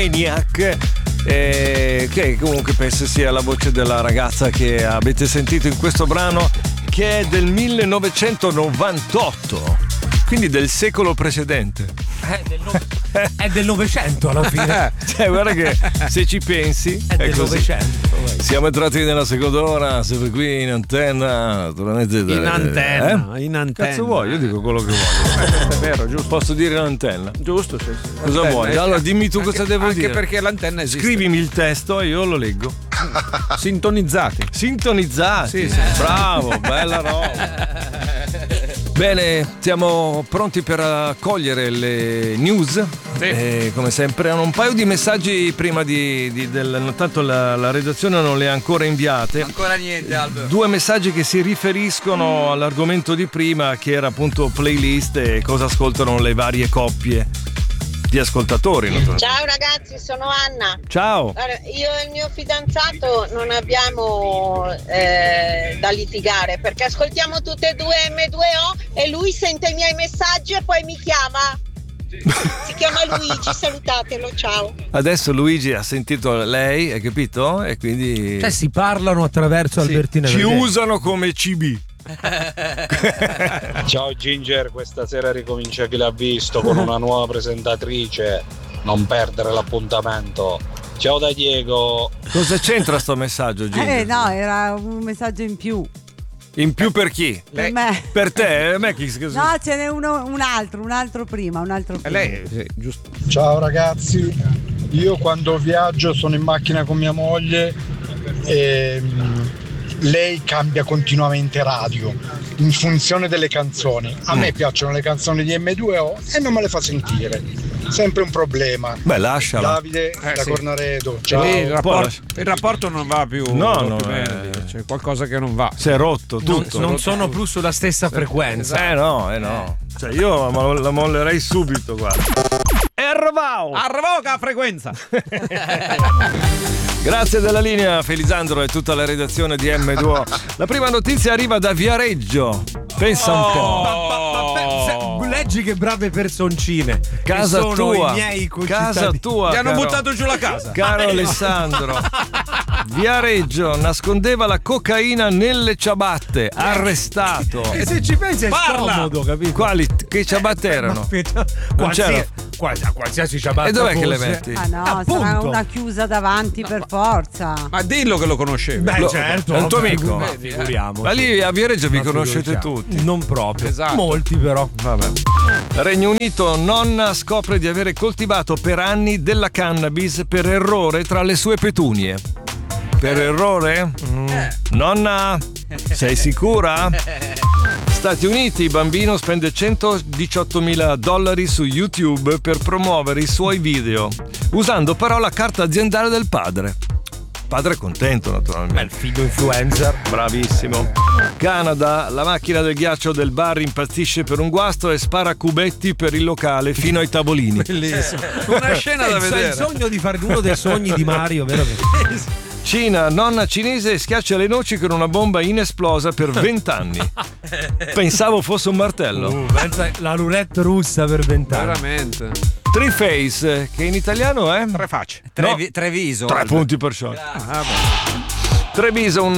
Maniac, che comunque penso sia la voce della ragazza che avete sentito in questo brano, che è del 1998, quindi del secolo precedente. È del Novecento alla fine. Cioè, guarda che se ci pensi è del Novecento. Siamo entrati nella seconda ora, sempre qui in antenna, naturalmente. In antenna. Cazzo vuoi? Io dico quello che voglio. È vero, giusto. Posso dire l'antenna? Giusto, sì. Cosa Antenna, vuoi? Allora dimmi tu cosa devo dire. Anche perché l'antenna esiste. Scrivimi il testo e io lo leggo. Sintonizzati. Sì. Bravo, bella roba. Bene, siamo pronti per accogliere le news. Sì. Come sempre hanno un paio di messaggi prima tanto la redazione non le ha ancora inviate. Ancora niente, Aldo. 2 messaggi che si riferiscono all'argomento di prima, che era appunto playlist e cosa ascoltano le varie coppie di ascoltatori. Ciao ragazzi, sono Anna. Ciao. Guarda, io e il mio fidanzato non abbiamo da litigare, perché ascoltiamo tutte e due M2O e lui sente i miei messaggi e poi mi chiama. Si chiama Luigi, salutatelo, ciao. Adesso Luigi ha sentito lei, hai capito? E quindi Cioè si parlano attraverso Albertina ci Verghe. usano come CB. Ciao Ginger, questa sera ricomincia Chi l'ha visto con una nuova presentatrice, non perdere l'appuntamento. Ciao da Diego. Cosa c'entra sto messaggio, Ginger? No, era un messaggio in più. In più per chi? Per me. Per te? A me chi? No, ce n'è un altro prima. Lei, sì, giusto. Ciao ragazzi, io quando viaggio sono in macchina con mia moglie e lei cambia continuamente radio in funzione delle canzoni. A me piacciono le canzoni di M2O e non me le fa sentire. Sempre un problema. Beh, lasciala. Davide da sì. Cornaredo. Ciao. Il rapporto non va più. No, più bene. C'è qualcosa che non va. Si è rotto tutto. Non sono più sulla stessa frequenza. No. Cioè io la mollerei subito, guarda. E Arrovoca frequenza. Grazie della linea Felizandro e tutta la redazione di M2O. La prima notizia arriva da Viareggio. Pensa un po'. Leggi che brave personcine. Casa che sono tua. I miei Casa tua. Ti hanno caro- buttato giù la casa. Caro Alessandro. Viareggio nascondeva la cocaina nelle ciabatte. Arrestato. E se ci pensi è Parla! scomodo, capito? Quali? Che ciabatte erano? Non c'era. Qualsiasi ciabatta E dov'è che le fosse. metti? Ah no, Appunto. sarà una chiusa davanti per forza. Ma dillo che lo conoscevi. Beh, certo. è un tuo amico. Figuriamo. Ma lì a Viareggio vi conoscete tutti. Non proprio. Esatto. Molti però. Vabbè. Regno Unito, nonna scopre di avere coltivato per anni della cannabis per errore tra le sue petunie. Per errore? Nonna, sei sicura? Stati Uniti, bambino spende $118.000 su YouTube per promuovere i suoi video, usando però la carta aziendale del padre. Padre è contento, naturalmente. Il figlio influencer. Bravissimo. Canada, la macchina del ghiaccio del bar impazzisce per un guasto e spara cubetti per il locale fino ai tavolini. Bellissimo. Una scena da Il vedere. sogno di fare uno dei sogni di Mario, veramente. Cina, nonna cinese schiaccia le noci con una bomba inesplosa per 20 anni. Pensavo fosse un martello. Pensa la roulette russa per 20 anni. Veramente. Three Face, che in italiano è? Tre facce. Treviso. 3 punti per shot. Treviso, un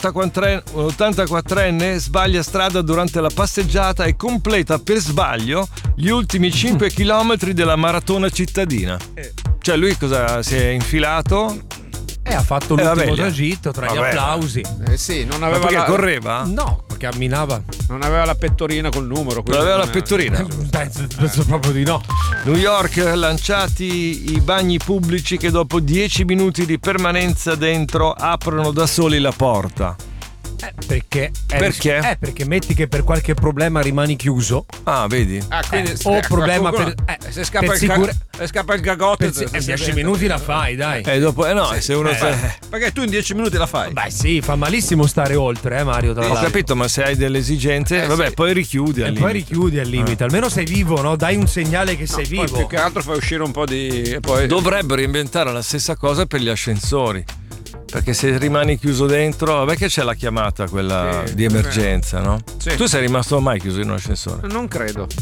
84enne sbaglia strada durante la passeggiata e completa per sbaglio gli ultimi 5 chilometri della maratona cittadina. Cioè lui cosa si è infilato? E ha fatto l'ultimo vabbè, tragitto tra gli vabbè. applausi. Sì, non Ma aveva perché correva? No, camminava. Non aveva la pettorina col numero. Non aveva la pettorina? Penso proprio di no. New York, lanciati i bagni pubblici che dopo 10 minuti di permanenza dentro aprono da soli la porta. Perché? Perché? Perché metti che per qualche problema rimani chiuso. Ah, vedi? Quindi, o problema per. se scappa, per scappa il cagotto. Per 10 minuti la fai, dai. E dopo, no, se uno. Perché tu in 10 minuti la fai. Beh, sì, fa malissimo stare oltre, Mario. Tra Ho l'altro. capito, ma se hai delle esigenze, vabbè, sì. poi richiudi al E limite. poi richiudi al limite. Almeno sei vivo, no? Dai un segnale che sei Poi vivo. più che altro fai uscire un po' di. E poi. Dovrebbero inventare la stessa cosa per gli ascensori. Perché se rimani chiuso dentro, vabbè che c'è la chiamata quella Sì, di emergenza, no? Sì. Tu sei rimasto mai chiuso in un ascensore? Non credo.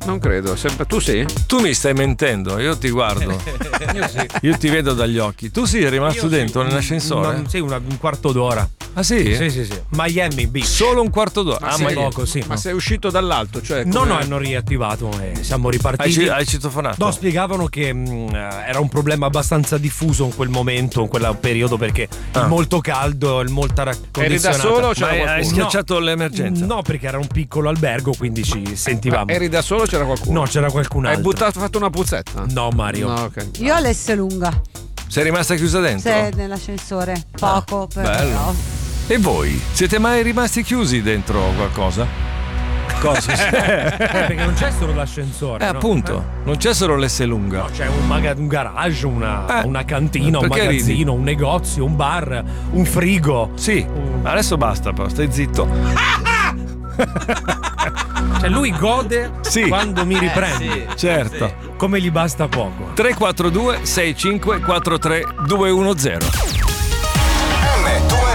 Non credo, sempre tu sì? Tu mi stai mentendo, io ti guardo. Io sì. Io ti vedo dagli occhi. Tu sei rimasto dentro nell'ascensore? Sì, un quarto d'ora. Ah sì? Sì. Miami Beach. Solo un quarto d'ora. Sì, Miami. poco, sì. Ma sei uscito dall'alto, cioè No, come- hanno riattivato e siamo ripartiti. Hai citofonato? No, spiegavano che era un problema abbastanza diffuso in quel momento, in quel periodo, perché il molto caldo, il molta Eri da condizionata. solo o Ma c'era hai qualcuno? schiacciato l'emergenza? No, perché era un piccolo albergo, quindi ci sentivamo. Eri da solo o c'era qualcuno? No, c'era qualcun Hai altro. fatto una puzzetta? No, Mario. No, ok. Io ho l'S lunga, Sei rimasta chiusa dentro? se nell'ascensore. Poco, però. bello. E voi? Siete mai rimasti chiusi dentro qualcosa? Cosa? Perché non c'è solo l'ascensore. no? Appunto, non c'è solo l'S lunga. No, c'è un garage, una cantina, un Perché magazzino, un negozio, un bar, un frigo. Sì, adesso basta, però stai zitto. Cioè lui gode Sì. quando mi riprende. Certo. Come gli basta poco. 342 6543 210. M2